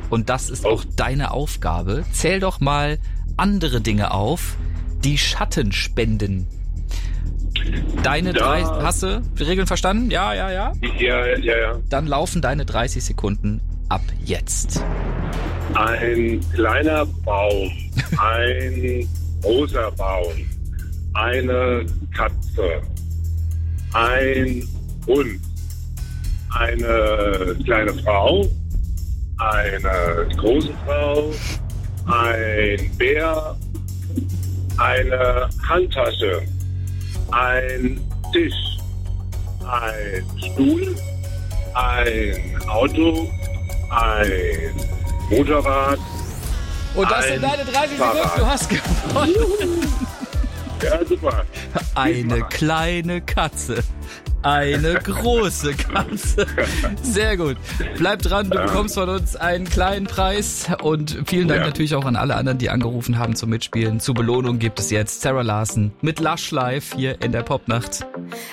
Und das ist auch deine Aufgabe. Zähl doch mal andere Dinge auf, die Schatten spenden. Deine hast du die Regeln verstanden? Ja. Ja. Dann laufen deine 30 Sekunden ab jetzt. Ein kleiner Baum, ein großer Baum, eine Katze, ein Hund, eine kleine Frau, eine große Frau, ein Bär, eine Handtasche, ein Tisch, ein Stuhl, ein Auto, ein Motorrad. Und das sind deine 30 Sekunden, du hast gewonnen. Ja, super. Eine kleine Katze. Eine große Katze. Sehr gut. Bleib dran, du bekommst von uns einen kleinen Preis. Und vielen Dank natürlich auch an alle anderen, die angerufen haben zum Mitspielen. Zur Belohnung gibt es jetzt Sarah Larson mit Lush Live hier in der Popnacht.